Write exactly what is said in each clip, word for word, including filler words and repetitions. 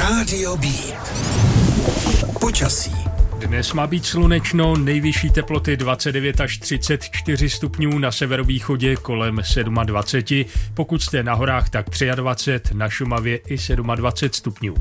Rádio B. Počasí. Dnes má být slunečno, nejvyšší teploty dvacet devět až třicet čtyři stupňů, na severovýchodě kolem dvacet sedm, pokud jste na horách, tak dvacet tři, na Šumavě i dvacet sedm stupňů.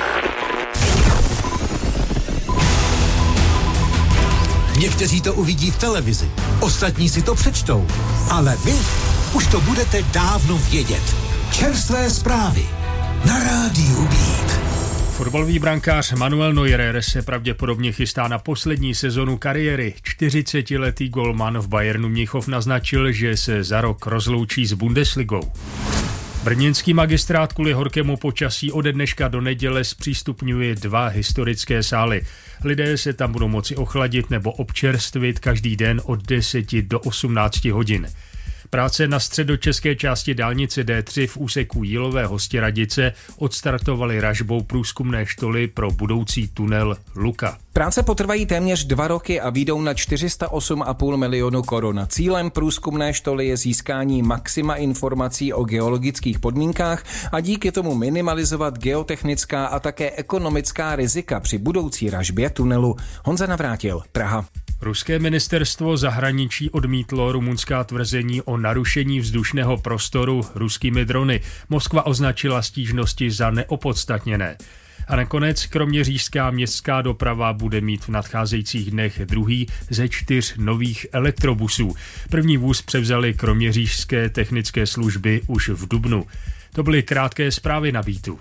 Někteří to uvidí v televizi, ostatní si to přečtou, ale vy už to budete dávno vědět. Čerstvé zprávy na Rádiu Beat. Fotbalový brankář Manuel Neuer se pravděpodobně chystá na poslední sezonu kariéry. čtyřicetiletý golman v Bayernu Mnichov naznačil, že se za rok rozloučí s Bundesligou. Brněnský magistrát kvůli horkému počasí ode dneška do neděle zpřístupňuje dva historické sály. Lidé se tam budou moci ochladit nebo občerstvit každý den od deseti do osmnácti hodin. Práce na středočeské části dálnice D tři v úseku Jílové Hostěradice odstartovaly ražbou průzkumné štoly pro budoucí tunel Luka. Práce potrvají téměř dva roky a výjdou na čtyři sta osm a půl milionu korun. Cílem průzkumné štoly je získání maxima informací o geologických podmínkách a díky tomu minimalizovat geotechnická a také ekonomická rizika při budoucí ražbě tunelu. Honza Navrátil, Praha. Ruské ministerstvo zahraničí odmítlo rumunská tvrzení o narušení vzdušného prostoru ruskými drony. Moskva označila stížnosti za neopodstatněné. A nakonec kroměřížská městská doprava bude mít v nadcházejících dnech druhý ze čtyř nových elektrobusů. První vůz převzaly kroměřížské technické služby už v dubnu. To byly krátké zprávy na Beatu.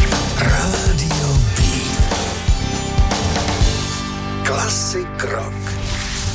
Rádio B. Klasik rock.